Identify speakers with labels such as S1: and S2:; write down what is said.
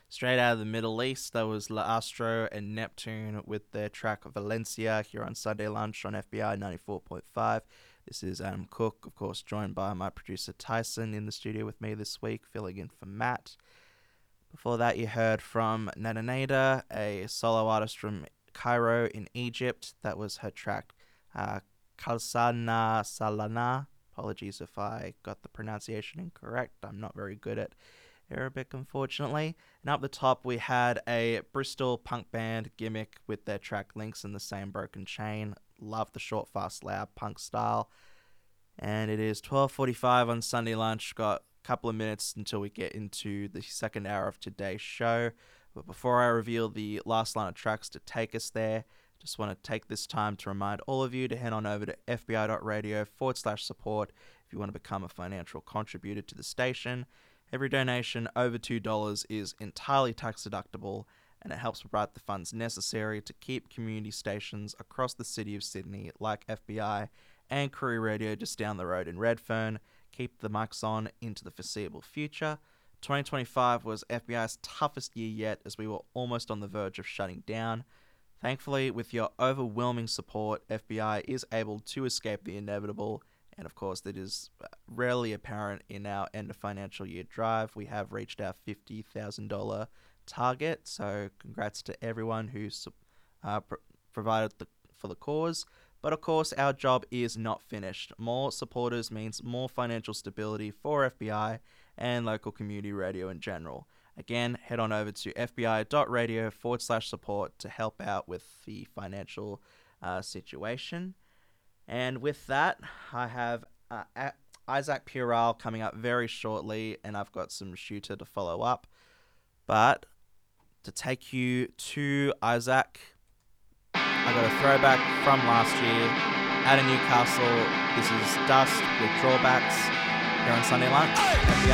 S1: Straight out of the Middle East, that was La Astro and Neptune with their track Valencia here on Sunday Lunch on FBI 94.5. This is Adam Cook, of course, joined by my producer Tyson in the studio with me this week, filling in for Matt. Before that, you heard from Nada Nada, a solo artist from Cairo in Egypt. That was her track Kalsana Salana. Apologies if I got the pronunciation incorrect. I'm not very good at Arabic, unfortunately. And up the top, we had a Bristol punk band, Gimmick, with their track Links in the Same Broken Chain. Love the short, fast, loud punk style. And it is 12:45 on Sunday Lunch. Got couple of minutes until we get into the second hour of today's show. But before I reveal the last line of tracks to take us there, just want to take this time to remind all of you to head on over to fbi.radio/support if you want to become a financial contributor to the station. Every donation over $2 is entirely tax deductible, and it helps provide the funds necessary to keep community stations across the city of Sydney like FBI and Koori Radio just down the road in Redfern keep the mics on into the foreseeable future. 2025 was FBI's toughest year yet, as we were almost on the verge of shutting down. Thankfully, with your overwhelming support, FBI is able to escape the inevitable, and of course that is rarely apparent in our end of financial year drive. We have reached our $50,000 target, so congrats to everyone who provided for the cause. But of course, our job is not finished. More supporters means more financial stability for FBI and local community radio in general. Again, head on over to fbi.radio/support to help out with the financial situation. And with that, I have Isaac Pural coming up very shortly, and I've got some Shooter to follow up. But to take you to Isaac, I got a throwback from last year out of Newcastle. This is Dust with Drawbacks here on Sunday Lunch.